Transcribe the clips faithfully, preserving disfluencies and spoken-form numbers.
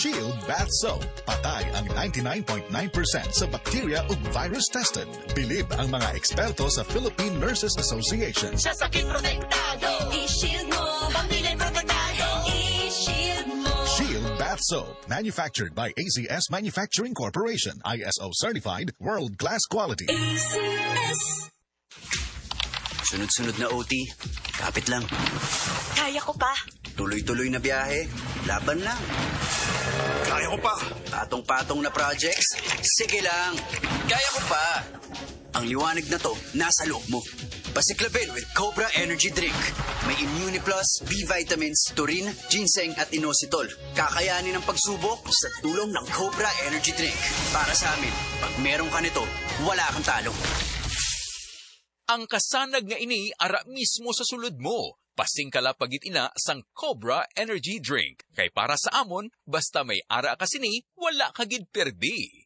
Shield Bath Soap. Patay ang ninety-nine point nine percent sa bacteria ug virus tested. Bilib ang mga eksperto sa Philippine Nurses Association. Sa sakit protektado, i-shield mo. Pamilya protektado, i-shield mo. Shield Bath Soap. Manufactured by A C S Manufacturing Corporation. I S O certified. World-class quality. A C S. Sunod-sunod na O T. Kapit lang. Kaya ko pa. Tuloy-tuloy na biyahe. Laban lang. Kaya ko pa. Patong-patong na projects. Sige lang. Kaya ko pa. Ang liwanag na to, nasa loob mo. Pasiklabin with Cobra Energy Drink. May Immuniplus, B-vitamins, taurine, ginseng at inositol. Kakayanin ang pagsubok sa tulong ng Cobra Energy Drink. Para sa amin, pag meron ka nito, wala kang talo. Ang kasanag nga ini ara mismo sa sulod mo. Pasing kalapagit ina sang Cobra Energy Drink. Kay para sa amon, basta may ara ka sini, wala kagid perdi.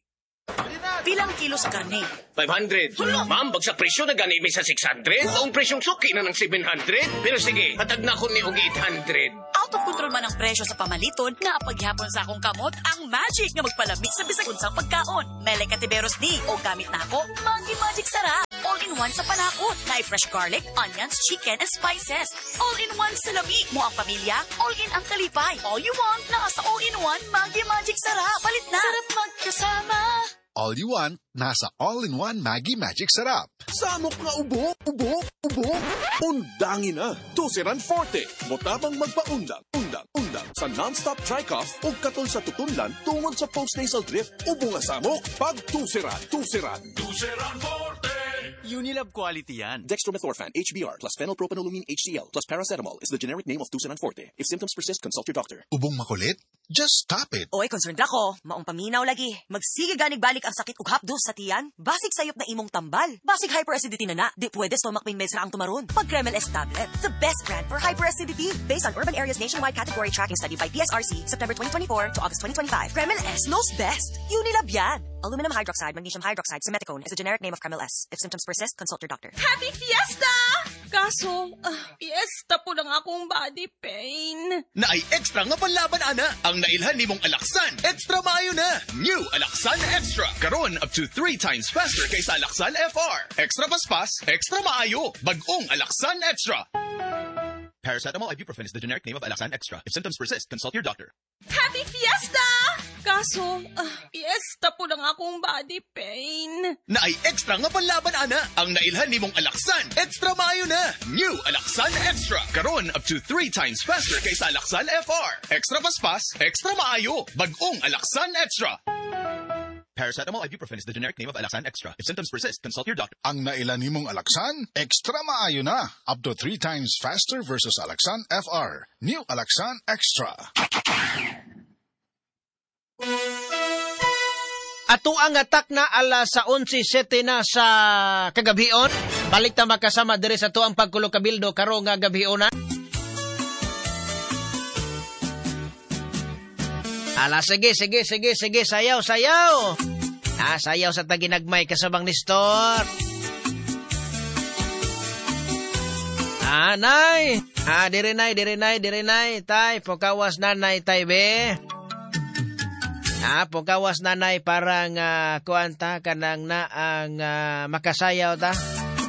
Pilang kilo sa karne? five hundred. Ma'am, bagsak presyo na gani may sa six hundred. Ang presyong suki na ng seven hundred. Pero sige, hatag na ko ni og eight hundred. Out of control man ang presyo sa pamaliton, naapaghapon sa akong kamot ang magic nga magpalamig sa bisag unsang pagkaon. Mele Cativeros ni o gamit na ako, Maggi Magic Sarap. All-in-one sa panakot. Na fresh garlic, onions, chicken, and spices. All-in-one sa labi mo ang pamilya. All-in ang kalipay. All you want na sa all-in-one Maggi Magic Sarap. Palit na. Sarap magkasama. All you want, nasa all-in-one Maggi Magic Sarap. Samok nga ubo, ubo, ubo. Undangin na. Tusiran Forte. Motabang magpaundang, undang, undang. Sa non-stop dry cough o katol sa tutunlan tungod sa post-nasal drip. Ubo nga samok. Pag tusiran, tusiran. Tusiran Forte. Unilab quality yan. Dextromethorphan, H B R, plus phenylpropanolamine H C l, plus paracetamol is the generic name of Tusiran Forte. If symptoms persist, consult your doctor. Ubong makulit? Just stop it. Oy, concerned ako. Maong paminaw lagi. Magsige ganig balik ang sakit ug hapdos sa tiyan. Basig sayop na imong tambal. Basig hyperacidity na na. Di pwede stomach pain meds ra ang tumaron. Pag Kremel S tablet, the best brand for hyperacidity. Based on Urban Areas Nationwide Category Tracking Study by P S R C, September twenty twenty-four to August twenty twenty-five. Kremel S knows best. Unilab yan. Aluminum hydroxide, magnesium hydroxide, simeticone is a generic name of Kremel S. If symptoms persist, consult your doctor. Happy Fiesta! Kaso, uh, fiesta po lang akong body pain. Naay extra nga panlaban, ana. Ang nailhan ni mong Alaksan, extra maayo na. New Alaksan Extra. Karon up to three times faster kaysa Alaksan F R. Extra paspas, extra maayo. Bagong Alaksan Extra. Paracetamol ibuprofen is the generic name of Alaksan Extra. If symptoms persist, consult your doctor. Happy Fiesta! Kaso, uh, fiesta po lang akong body pain. Naay extra nga panlaban, ana. Ang nailhan ni mong Alaksan, extra maayo na. New Alaksan Extra. Karon up to three times faster kaysa Alaksan F R. Extra paspas, extra maayo. Bagong Alaksan Extra. Paracetamol ibuprofen is the generic name of Alaksan Extra. If symptoms persist, consult your doctor. Ang nailan nimong Alaksan, extra maayo na. Up to three times faster versus Alaksan F R. New Alaksan Extra. Ato ang atak na alas sa eleven sete na sa kagabion. Balik ta makasama diri sa tuang pagkulo kabildo karong nga gabion na. Ala, sige, sige, sige, sige, sayaw, sayaw. Ah, sayaw sa taginagmay kasabang Nestor. Ah, nay. Ah, diri nay, diri nay, diri nay. Tay, pokawas nanay, tay, be. Ah, pokawas nanay parang uh, kuanta kanang na ang uh, makasayaw ta.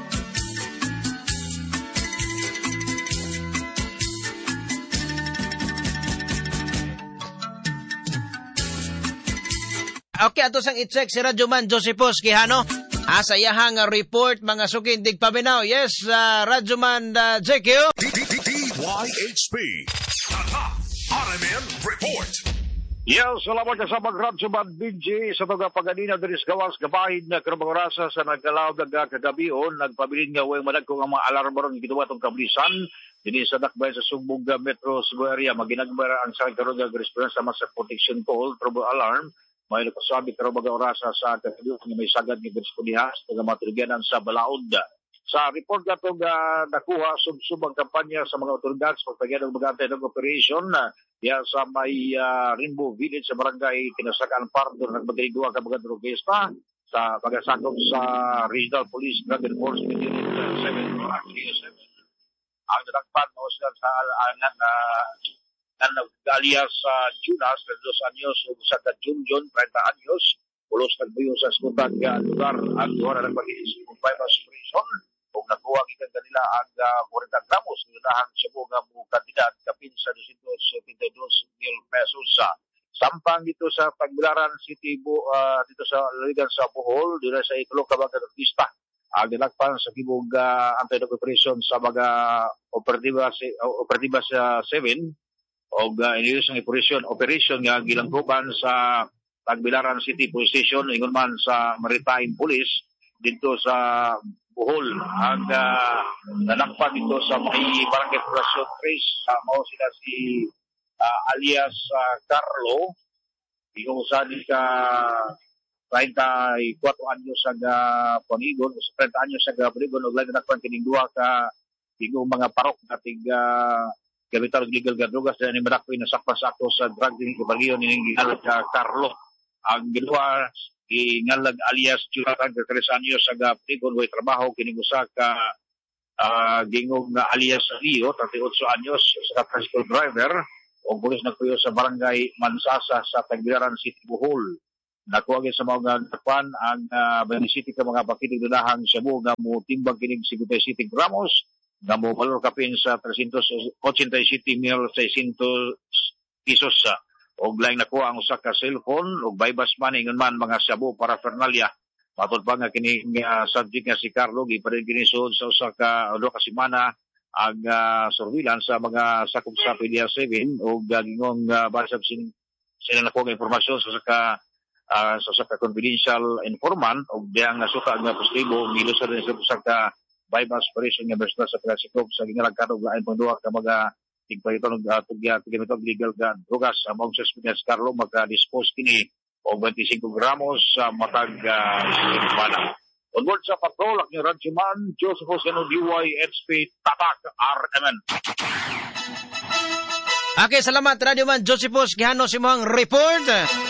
Okay, ato sang i-check si Radyoman Josephus Quijano. Asa iyahang report mga sukindig paminaw. Yes, uh, Radyoman uh, J Q. D Y H P. Tata, R M N Report. Yes, salamat ka sa mag-Radyoman B J sa mga paganina diris gawas gabahin na karabangorasa sa nagkalaw ng kagabion. Nagpabilin nga huwag managkong ang mga alarmorong ginawa itong kablisan. Dini sa dakbay sa Sumbong Metro Cebu area. Maginagbara ang sa karong response sa masa protection call, trouble alarm. May nakasabi karabangorasa sa kagabion na may sagad ni Berspudihas na matrigyanan sa Balaod. Sa report na itong uh, nakuha, sub-subang kampanya sa mga otoridad sa pagpagyan ng magantay ng operation uh, yan sa may uh, Rainbow Village sa barangay Tinasakan Pardo nagmagayduwa ka mga drogista sa pagasakop sa Regional Police Drug Enforcement Unit uh, seven ang nadagpan no, sa alangan uh, na nag-alias sa Junas, dos anyos, ug sa ka Junjun, treinta anyos, pulos nagbuyo sa skutan nga lugar ang duha na nagpag-iisip ng bypass operation ug nakuha gikan kanila ang uh, forty gramos ng Cebu nga mo kandidat kapin sa two hundred seventy-two mil pesos sa sampang dito sa Tagbilaran City bu, uh, dito sa Ligan sa Bohol dito sa itulo ka mga artista ang dilakpan sa kibog uh, anti-drug operation sa mga operatiba uh, operatiba sa seven o uh, iniyos ng operation operation nga gilangkuban sa Tagbilaran City Police Station ingon man sa Maritime Police dito sa Bohol ang uh, nalakpan dito sa may Barangay Poblacion three uh, mao sila si uh, alias uh, Carlo yung sa di ka treinta-cuatro anyos sa uh, Panigon o sa treinta anyos sa uh, Panigon ug lagi nakpan kining duha ka tigong mga parok nating uh, kapital legal ga drogas na nimadakpoy na sakpa-sakto sa drug din kabagiyon ning gihalat ka Carlo ang ginawa ingalag alias Jonathan tres anyos sa uh, Panigon way trabaho kining usa ka uh, gingog nga alias Rio thirty-eight anyos sa tricycle driver o pulis nagpuyo sa barangay Mansasa sa Tagbilaran City Bohol. Nakuha sa mga nagpan ang uh, City ka mga pakitig dudahang Cebu nga mo timbang kinig fifty gramos nga mo valor kapin sa three hundred eighty-seven mil seiscientos pesos sa og laing nakuha ang usa ka cellphone ug bypass money ngon man mga Cebu paraphernalia. Matod pa nga kini uh, subject nga si Carlo gipadin kini sa usa ka ulo ka semana ang uh, surveillance sa mga sakop sa P D R seven o gagingong uh, basab sin sila na ko nga informasyon sa saka uh, sa saka confidential informant o diyang nasuka nga positibo milo sa rin sa saka bypass operation nga basta sa prasikop sa ginalagkado lain pang duha ka mga tigpahiton og uh, tugya tigamitog legal ga drogas sa mga suspended Carlo magka-dispose kini o twenty-five gramos sa matag uh, semana. Onward sa patrol, ang yung Radyoman, Joseph Joseno, D Y H P, Tatak, R M N. Okay, salamat, Radyoman Josephus, gihano si mong report.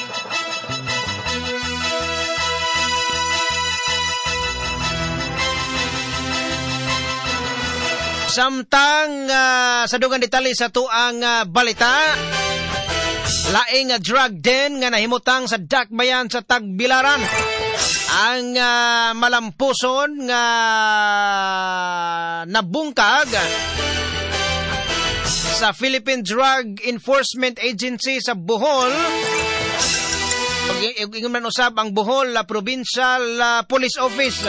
Samtang uh, sa dugang detalye sa tuang uh, balita, laing uh, drug den nga nahimutang sa Dakbayan sa Tagbilaran. Ang uh, malampuson nga nabungkag sa Philippine Drug Enforcement Agency sa Bohol. Ingon man usab ang Bohol la Provincial uh, Police Office.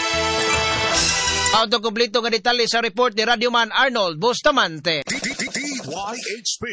Auto kompleto nga detalye sa report ni Radyoman Arnold Bustamante. D Y H P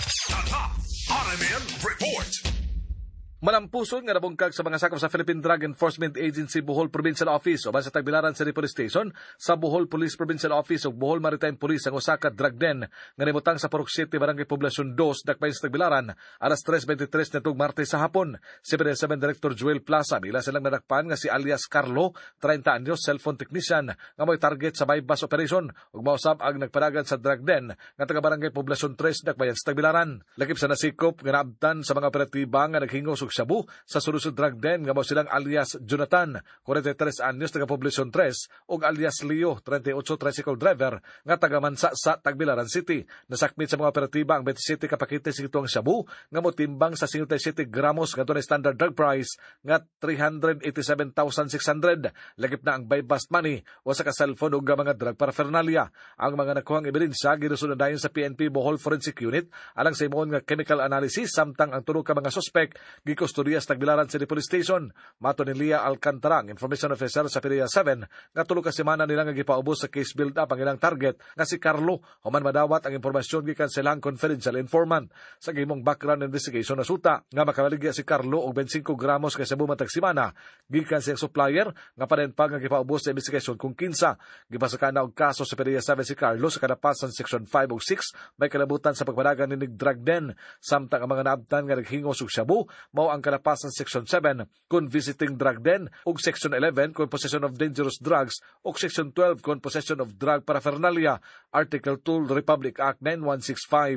Tatak R M N Report. Malampuson nga nabungkag sa mga sakop sa Philippine Drug Enforcement Agency Bohol Provincial Office o sa Tagbilaran City Police Station sa Bohol Police Provincial Office o Bohol Maritime Police ang usa ka drug den nga nimutang sa Purok City Barangay Poblacion two Dakbayan sa Tagbilaran alas tres twenty-three nitong Martes sa hapon. Si P D seven Director Joel Plaza bila silang nadakpan nga si alias Carlo, treinta anyos, cellphone technician nga may target sa bypass operation ug mausab ang nagpadagan sa drug den nga taga Barangay Poblacion three Dakbayan sa Tagbilaran. Lakip sa nasikop nga naabtan sa mga operatiba nga naghingos og Cebu sa sulusod drug den nga mo silang alias Jonathan, forty-three anyos, taga Poblacion three ug alias Leo, thirty-eight, tricycle driver nga taga Mansa sa Tagbilaran City. Nasakmit sa mga operatiba ang twenty-seven kapakete sa itong Cebu nga mo timbang sa fifty gramos nga tunay standard drug price nga three hundred eighty-seven thousand six hundred. Lagip na ang buy-bust money o sa ka cellphone ug mga drug paraphernalia. Ang mga nakuhang ebidensya ginusunod dayon sa P N P Bohol Forensic Unit alang sa imong nga chemical analysis samtang ang tulo ka mga suspect gikustodiya sa Tagbilaran City Police Station. Mato ni Lia Alcantarang, information officer sa P D R seven, nga tulo ka semana nila nga gipaubos sa case build-up ang ilang target nga si Carlo. Human madawat ang impormasyon gikan silang confidential informant. Sa gimong background investigation na suta nga makabaligya si Carlo og twenty-five gramos kay Cebu matag semana gikan siyang supplier nga paden pa nga gipaubos sa investigation kung kinsa. Gipasakan na og kaso sa P D R seven si Carlo sa kadapasan section five ug six may kalabutan sa pagpadagan ni drug den samtang ang mga naabtan nga naghingos og Cebu mao ang kadapasan sa section seven kung visiting drug den ug section eleven kung possession of dangerous drugs ug section twelve kung possession of drug paraphernalia, article two Republic Act nine one six five.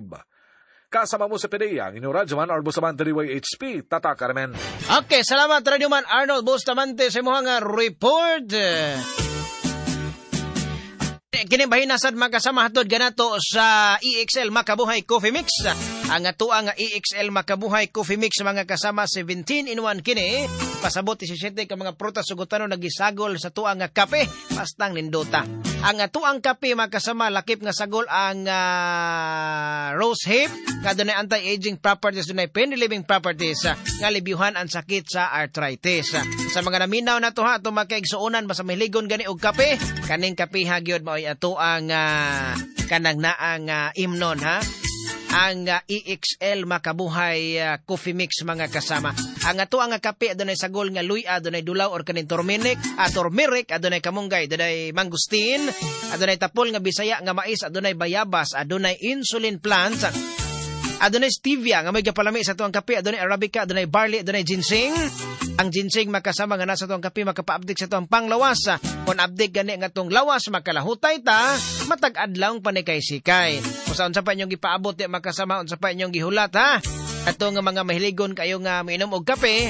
Kasama mo sa P D A ang inyong Radyoman Arnold Bustamante D Y H P Tatak R M N. Okay, salamat Radyoman Arnold Bustamante sa mga report. kini bahinasad makasama hatod ganato sa E X L Makabuhay Coffee Mix. Ang atua nga E X L Makabuhay Coffee Mix mga kasama seventeen in one kini. Pasabot seventeen ka mga prutas sugutano nagisagol sa tuang nga kape pastang nindota. Ang atuang kape makasama lakip nga sagol ang uh, rose hip nga dunay anti-aging properties, dunay pain relieving properties uh, nga libyuhan ang sakit sa arthritis. Uh, sa mga naminaw na to ha, ito makaigsuunan basta mahiligon gani og kape, kaning kape hagyod maoy ato ang uh, kanang naang uh, imnon ha. Ang uh, E X L Makabuhay uh, Coffee Mix mga kasama. Ang ato ang kape adunay sagol nga luya, adunay dulaw or kanin turmeric, uh, turmeric, adunay kamunggay, adunay mangustin, adunay tapol nga bisaya nga mais, adunay bayabas, adunay insulin plants, adunay stevia nga may gapalami sa tuang kape, adunay arabica, adunay barley, adunay ginseng. Ang ginseng makasama nga nasa tuang kape makapa-update sa tuang panglawas. Kung update gani nga tong lawas makalahutay ta, matag adlaw panikay sikay. Kung sa unsa pa inyong gipaabot di makasama, unsa pa inyong gihulat ha. Ato nga mga mahiligon kayo nga miinom og kape.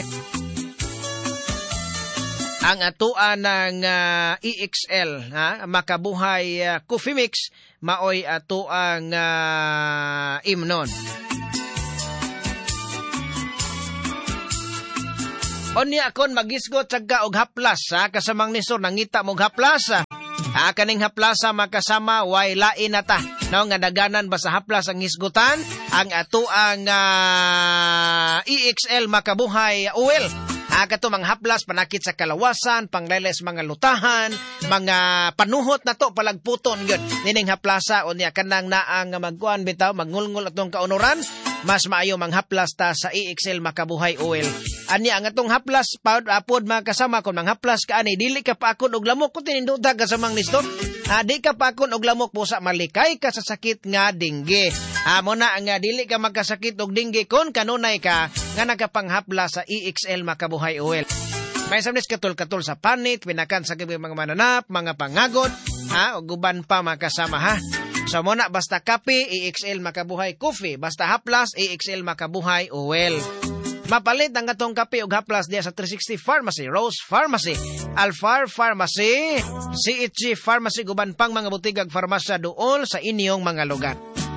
Ang atuan ng uh, E X L ha, Makabuhay uh, Coffee Mix maoy ato ang uh, imnon. Onya akon magisgot sagka og haplas ha, kasamang nisor nangita mo og haplas ha. Ha, kaning haplasa makasama way lain na ta. No, nga daganan ba sa haplas ang hisgutan ang ato ang uh, E X L Makabuhay Oil. Ha, kato mga haplas panakit sa kalawasan, pangleles mga lutahan, mga panuhot na to palagputon yun. Nining haplasa o niya kanang naang magkuan bitaw, magngulngul atong kaunuran, mas maayo mang haplas ta sa E X L Makabuhay Oil. Ani ang atong haplas paud apod mga kasama kon mang haplas ka ani dili ka pa akon og lamok kun tininduta kasamang nistor. Ha, di ka pa akon og lamok pusa malikay ka sa sakit nga dingge. Ha, mo na nga dili ka magkasakit og dingge kon kanunay ka nga nakapanghaplas sa E X L Makabuhay Oil. May sabnis katul-katul sa panit, pinakan sa mga mananap, mga pangagot, ha, o guban pa mga kasama ha. So muna basta kape, E X L Makabuhay Coffee, basta haplas, E X L Makabuhay Oil. Mapalit ang atong kape ug haplas diya sa three sixty Pharmacy, Rose Pharmacy, Alfar Pharmacy, C H G Pharmacy, guban pang mga butigag farmasya dool sa inyong mga lugar.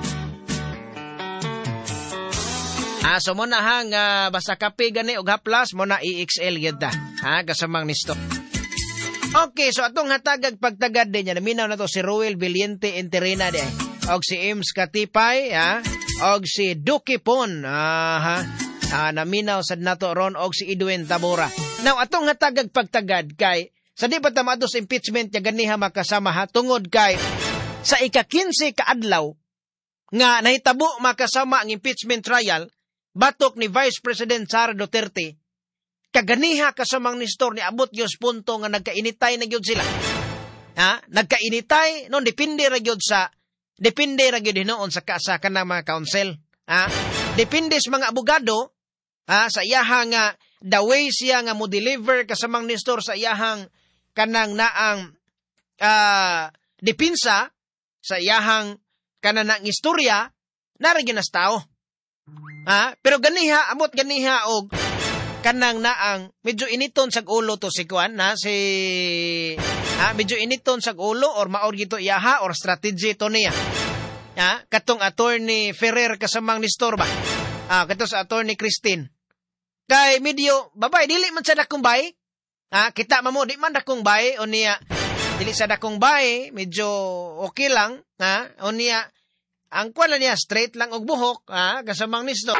Ah, so muna hang uh, basta kape gani og haplas mo na E X L gyud ta. Ha, kasamang nisto. Okay, so atong hatagag pagtagad din niya. Naminaw na to si Ruel Valiente Enterina de. Og si Ims Katipay, ha? Og si Duki Pon, ah, ha? Ah, naminaw sad nato ron og si Edwin Tabora. Now atong hatagag pagtagad kay sa di pa tamado sa impeachment ya ganiha makasama ha tungod kay sa ika-quince ka adlaw nga nahitabo makasama ang impeachment trial batok ni Vice President Sara Duterte. Kaganiha kasamang nistor ni abot gyud punto nga nagkainitay na gyud sila. Ha, nagkainitay non depende ra gyud sa depende ra gyud hinoon sa kasa kanang mga council. Ha, depende sa mga abogado. Ha, sa iyahang uh, the way siya nga mo deliver kasamang nistor sa iyahang kanang naang uh, dipinsa sa iyahang kanang istorya naragin nas tao. Ha, pero ganiha amot ganiha og kanang naang medyo initon sag ulo to si kuan na si ha, medyo initon sag ulo or maor gito iyaha or strategy to niya. Ha, katong attorney Ferrer kasamang nistor ba? Ah, kato sa attorney Christine. Kay medyo babay dili man sa dakong bay. Ha, kita mamo di man dakong bay o niya dili sa dakong bay, medyo okay lang, ha? O niya ang kuan niya straight lang og buhok, ha, kasamang nisto.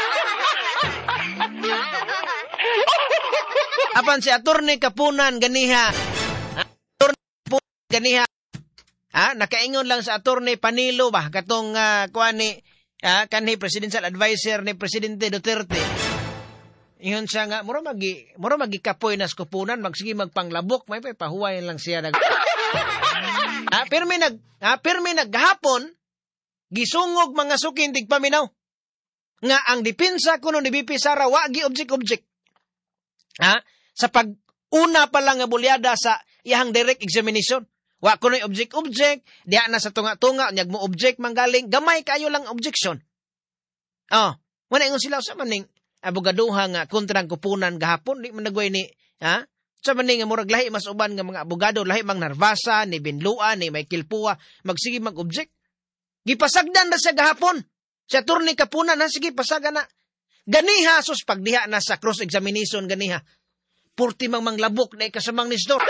Apan si attorney Kapunan ganiha. Attorney Kapunan ganiha. Ha, nakaingon lang sa attorney Panilo ba katong uh, kuan ni ah, kanhi presidential advisor ni Presidente Duterte. Iyon siya nga, mura magi, mura magi kapoy nas kupunan, magsige magpanglabok, may pahuwayan lang siya. Nag... ah, pero may nag, ah, pero may naghapon, gisungog mga sukin tigpaminaw. Nga ang dipinsa kuno ni B P Sara, wagi object-object. Ha? Sa pag-una pa lang nga bulyada sa iyang direct examination. Wa kuno'y object-object, diya na sa tunga-tunga, nyag mo object manggaling, gamay kayo lang objection. Oh, wala ingon sila sa maning, abogaduha nga kontrang kupunan gahapon di man nagway ni ha Sa maning nga murag lahi mas uban nga mga abogado, lahi mang Narvasa, ni Binlua, ni Michael Pua, magsige mag-object. Gipasagdan na siya gahapon. Sa Attorney Kapunan, ha, sige, pasaga na. Ganiha, sus, pagdiha na sa cross-examination, ganiha. Purti mang manglabok na ikasamang nisdor.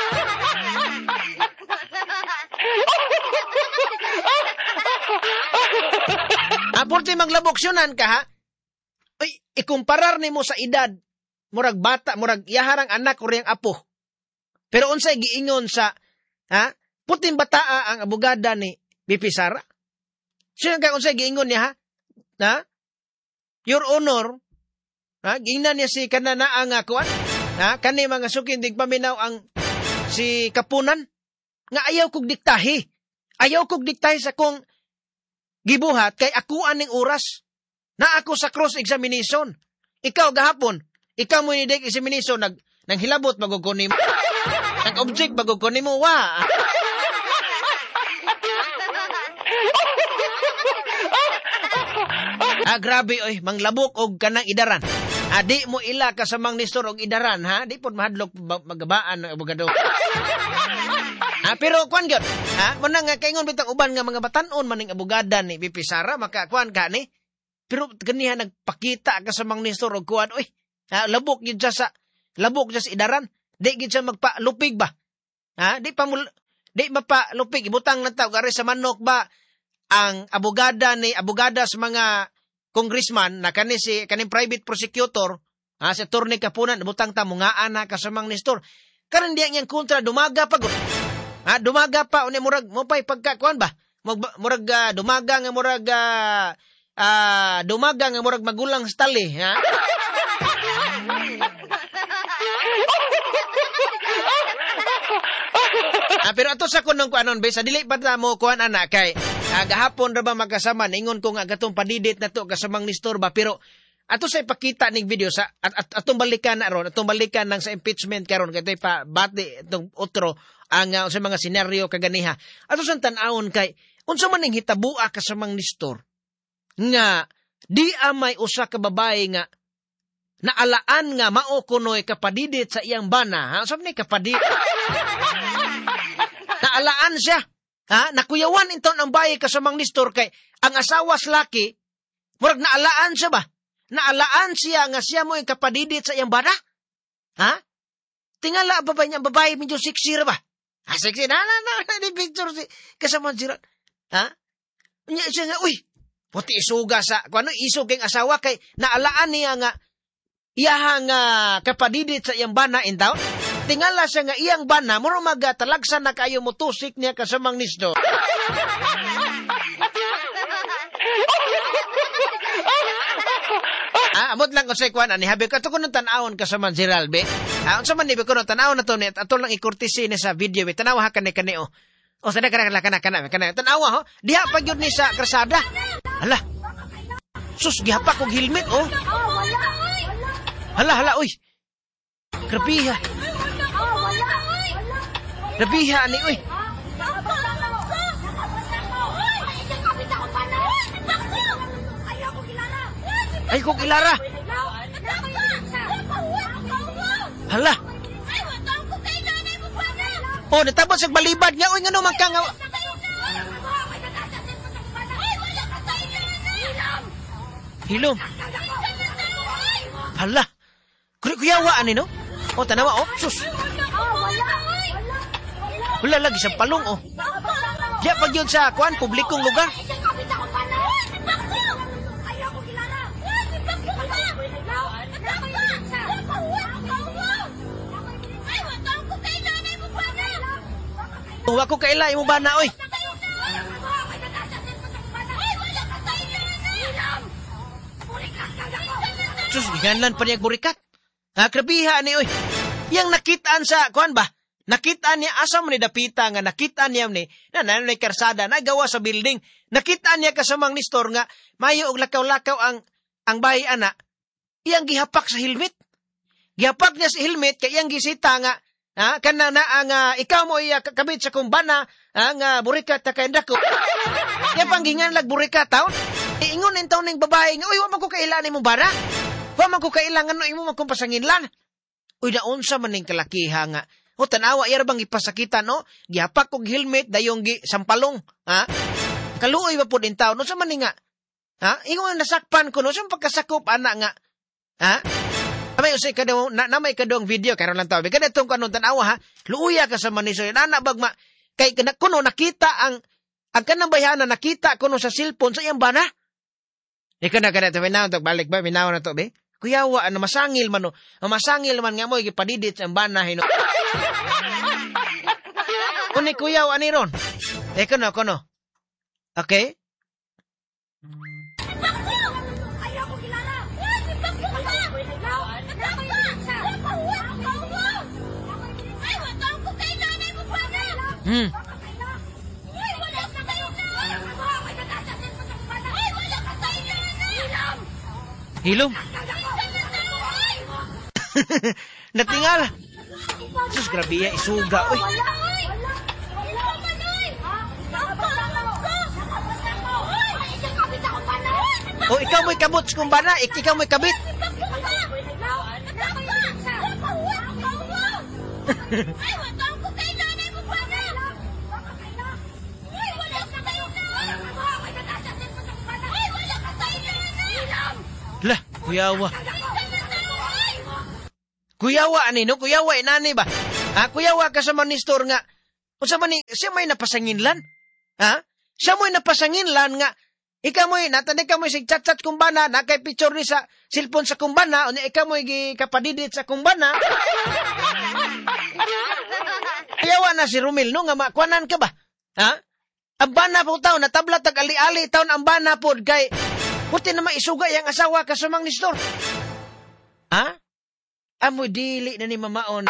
ah, purti manglabok syunan ka, ha? Ay, ikumparar ni mo sa edad, murag bata, murag iyaharang anak o riyang apo. Pero unsay giingon sa, ha? Puting bataa ang abogada ni B P Sara. Siya nga unsay giingon niya, ha? Ha? Your Honor, ha? Giingnan niya si kanana ang kuan, ha? Kani mga sukin dig paminaw ang si Kapunan nga ayaw kog diktahi. Ayaw kog diktahi sa kong gibuhat kay ako aning oras na ako sa cross-examination. Ikaw gahapon, ikaw mo ni dek examination nag nang hilabot magugkunin mo. Ang object magugkunin mo wa. ah, grabe oy, manglabok og kanang idaran. Ah, di mo ila ka sa mang nistor og idaran, ha? Di pod mahadlok magabaan ng abogado. ah, pero kwan gyud, ha? Mo nang kaingon bitang uban nga mga batan-on maning abogada ni B P Sara maka kwan ka ni. Pero ganiha nagpakita ka sa mang nistor og kuan, oy. Ha, labok gyud siya sa labok siya sa idaran. Di gyud siya magpalupig ba? Ha, di pa mo di mapalupig ibutang na taw gari sa manok ba ang abogada ni abogada sa mga congressman na kani si kaning private prosecutor, ha, si Attorney Kapunan ibutang ta mo nga ana ka sa mang nistor. Karon diya niyang kontra dumaga pa gud. Ha, dumaga pa unya murag mo pay pagkakuan ba? Murag uh, dumaga nga murag uh, uh, dumaga nga murag magulang sa tali, ha? ah, pero ato sa kunong kuanon be sa dili pa ta mo kuan ana kay ah, gahapon ra ba magkasama ningon ko nga gatong padidit na to kasamang nistor ba pero ato sa ipakita ning video sa at, at atong balikan na ron atong balikan nang sa impeachment karon kay pa bati itong otro ang uh, sa mga senaryo kaganiha ato sa tan-awon kay unsa man ning hitabua kasamang nistor nga di amay usa ka babae nga naalaan nga mao kunoy kapadidit sa iyang bana, ha? Sabi ni kapadidit. Naalaan siya, ha? Nakuyawan intaw ng bayi kasamang nistor kay ang asawa laki, murag naalaan siya ba? Naalaan siya nga siya mo yung kapadidit sa iyang bana? Ha? Tingala ba ba niya babae medyo sexy ra ba? Ha, sexy na, na, na, na, picture si kasamang sirat. Ha? Niya siya nga, uy, puti isuga sa, kung ano, isog yung asawa kay naalaan niya nga iyahang uh, kapadidit sa iyang bana intaw. Tingala siya nga iyang bana muro magatalagsan na kayo mutusik niya kasamang nisdo. ah, amot lang ko sa ikuan ani habi ka to kuno tan-awon kasamang Gerald be. Ah, unsa man ni be kuno tan-awon na to ni ato lang ikurtisi ni sa video be. Tanawa ha kani kani o. O sada kana kana kana kana tanawa ho. Diha pa gyud ni sa krasada. Hala. Sus gihapak og helmet oh. Hala, hala, uy. Grabiha. Grabiha, ani, uy. Ay, ko kilara. Hala. Oh, natapos sa balibad nga. Uy, nga naman ka nga. Hilom. Hala. Kuyawaan ni no? O, tanawa, o, sus. Wala lagi sa palong, o. Diya pag yun sa, kuan, publikong lugar. Huwag ko kaila, imo ba na, oy? Sus, ganlan pa niya burikat. Ha, krabiha ni, oy. Yang nakitaan sa, kuan ba? Nakitaan niya, asam ni dapita nga, nakitaan niya ni, na nanay karsada, nagawa sa building. Nakitaan niya kasamang nistor nga, mayo og lakaw-lakaw ang, ang bahay ana. Iyang gihapak sa helmet. Gihapak niya sa helmet, kaya iyang gisita nga, ha, kana na ang, uh, ikaw mo iya kabit sa kumbana, ang uh, burikat na kainda ko. Kaya panggingan lag burikat, taon. Iingon in taon ng babae nga, uy, wama ko kailangan mong bara. Wama ko kailangan no imo magkumpasanginlan. Uy, naunsa man ning kalakiha nga. O, tanawa, iya bang ipasakita, no? Gihapak kong helmet, dayong gi sampalong. Ha? Kaluoy ba po din tao? No, sa man nga? Ha? Ingon nasakpan ko, no? Sa pagkasakop, anak nga. Ha? Namay usay kadong, na, namay kadong video, karon lang tao. Kada itong kanon, tanawa, ha? Luuya ka sa manisoy. Anak, bagma, kay kuno nakita ang, ang kanang bayana, nakita kuno sa cellphone, sa iyang bana? Ikaw na kada ito, minaw, balik ba? Minaw na to, be? Kuyawa, ano, masangil man, no? Masangil man nga mo, ikipadidit sa bana, hino. Uni, kuyawa, ani ron? Ikaw na, kuno. Okay? Ayoko kilala! Ay, watang ko kay nanay mo, pana! Hmm. Ay, wala ka tayo na! Ay, wala ka tayo na! Hilom! Hilom? Natingal. Sus, grabe ya, isuga. Uy. O, ikaw mo'y kabot sa kumbana. Ikaw mo'y kabit. Ay, watang ko kay nanay mo, pana! Ay, wala ka tayo na! Ay, wala ka tayo na! Hilom! Lah, kuyawa. Kuyawa, anino? Kuyawa, inani ba? Ha? Kuyawa ka sa manistor nga. O sa mani, siya may napasanginlan? Ha? Siya mo'y napasanginlan nga. Ikaw mo'y, natanig ka mo'y sigchat-chat kumbana, nakay picture ni sa cellphone sa kumbana, o ikaw mo'y kapadidit sa kumbana. Kuyawa na si Romil, no? Nga makwanan ka ba? Ha? Ang bana po tao, natabla tag ali-ali taon ang bana po, kay, puti na maisuga yung asawa ka sa mang nistor. Ha? Amoy dili na ni mamaon.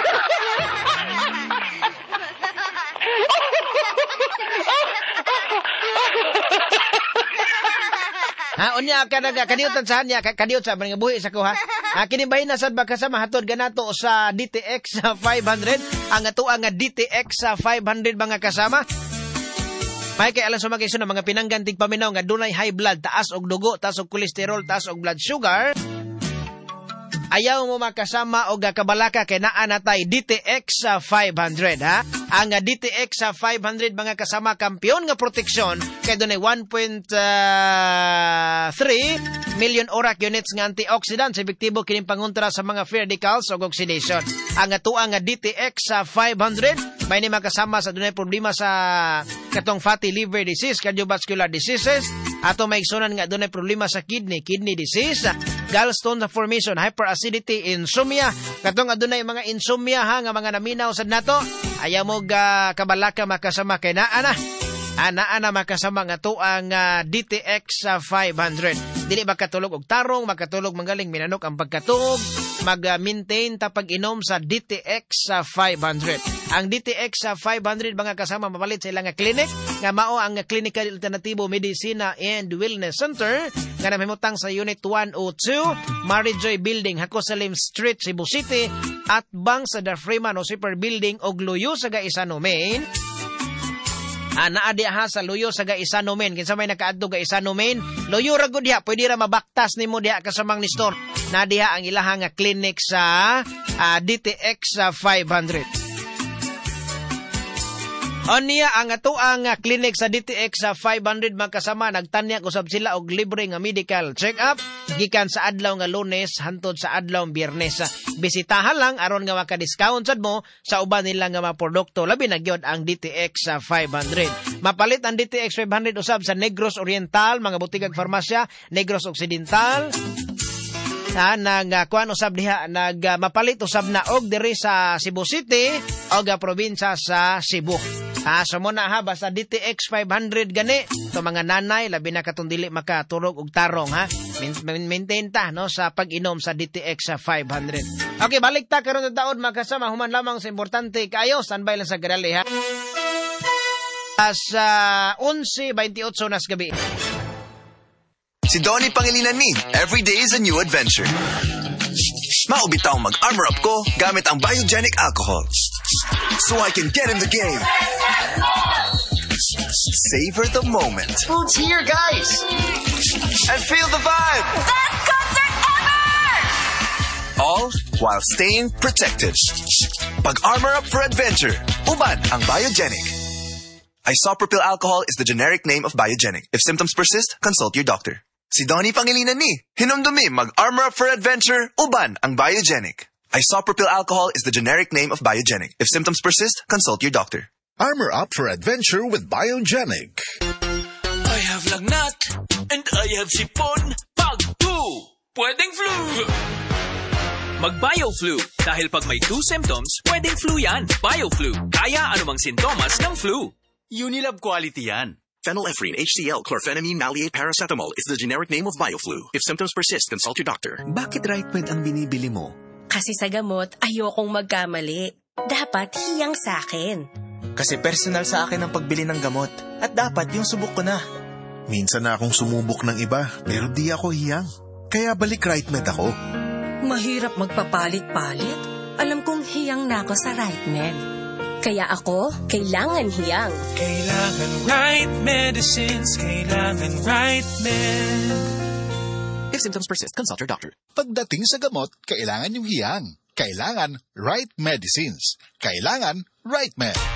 Ha, unya ka naga kadiutan sa niya, kadiut sa mga buhi sa ko ha. Ha, kinibahin na sad ba kasama hatod ganato sa D T X sa five hundred, ang atuang nga D T X sa five hundred mga kasama. May kay alam sa mga iso na mga pinanggantig paminaw nga dunay high blood, taas og dugo, taas og cholesterol, taas og blood sugar. Ayaw mo makasama o kabalaka kay naa natay D T X sa five hundred, ha? Ang D T X sa five hundred mga kasama kampiyon nga proteksyon kay dunay one point three million orak units nga antioxidants epektibo kining pangontra sa mga free radicals o oxidation. Ang atuang nga D T X sa five hundred may ni makasama sa dunay problema sa katong fatty liver disease, cardiovascular diseases, ato may igsunan nga dunay problema sa kidney, kidney disease, gallstone formation, hyperacidity, insomnia, katong adunay mga insomnia ha nga mga naminaw sad nato, ayaw mo ga kabalaka makasama kay naa na. Ana ana makasama nga to ang uh, D T X sa five hundred. Dili makatulog og tarong, makatulog manggaling minanok ang pagkatuog, mag-maintain ta pag-inom sa D T X sa five hundred. Ang D T X sa five hundred mga kasama mapalit sa ilang nga clinic nga mao ang Clinical Alternativo Medicina and Wellness Center nga namimutang sa Unit one oh two, Marijoy Building, Hacosalim Street, Cebu City, at bang sa The Freeman o Super Building og luyo sa Gaisano, Maine. Ana adi ha sa luyo sa Gaisano, Maine. Kinsa may nakaadto Gaisano, Maine, luyo ra gud diha, pwede ra mabaktas nimo diha kasamang ni store. Na diha ang ilaha nga clinic sa uh, D T X sa five hundred. Oniya ang ato ang clinic sa D T X sa five hundred magkasama nagtanyag usab sila og libre nga medical check-up gikan sa adlaw nga Lunes hantod sa adlaw Biyernes. Bisitahan lang aron nga maka-discount sad mo sa uban nila nga mga produkto, labi na gyud ang D T X sa five hundred. Mapalit ang D T X five hundred usab sa Negros Oriental, mga butikag farmasya, Negros Occidental. Ha, nag uh, kuan usab diha nag uh, mapalit usab na og diri sa Cebu City og uh, probinsya sa Cebu. Ah, so muna ha, basta D T X five hundred gani, to mga nanay, labi na katong dili makaturog og tarong ha. Maintain ta no sa pag-inom sa D T X sa five hundred. Okay, balik ta karon sa taon makasama human lamang sa importante kayo, standby lang sa Garali ha. Sa eleven twenty-eight nas gabi. Si Donnie Pangilinan ni, every day is a new adventure. Maubitaw mag-armor up ko gamit ang biogenic alcohol. So I can get in the game. Savor the moment. Food's here, guys! And feel the vibe. Best concert ever! All alcohol while staying protected. Pag-armor up for adventure, uban ang Biogenic. Isopropyl alcohol is the generic name of Biogenic. If symptoms persist, consult your doctor. Si Donnie Pangilinan ni, hinumdumi mag-armor up for adventure, uban ang Biogenic. Isopropyl alcohol is the generic name of Biogenic. If symptoms persist, consult your doctor. Armor up for adventure with Biogenic. I have lagnat and I have sipon. Pag two, pwedeng flu. Mag-BioFlu. Dahil pag may two symptoms, pwedeng flu yan. BioFlu. Kaya anumang sintomas ng flu. Unilab quality yan. Phenylephrine, H C L, chlorphenamine, maleate, paracetamol is the generic name of BioFlu. If symptoms persist, consult your doctor. Bakit RightMed ang binibili mo? Kasi sa gamot, ayokong magkamali. Dapat hiyang sa akin. Kasi personal sa akin ang pagbili ng gamot. At dapat yung subok ko na. Minsan na akong sumubok ng iba, pero di ako hiyang. Kaya balik RightMed ako. Mahirap magpapalit-palit. Alam kong hiyang na ako sa RightMed. Kaya ako, kailangan hiyang. Kailangan right medicines, kailangan right med. If symptoms persist, consult your doctor. Pagdating sa gamot, kailangan yung hiyang. Kailangan right medicines. Kailangan RightMed.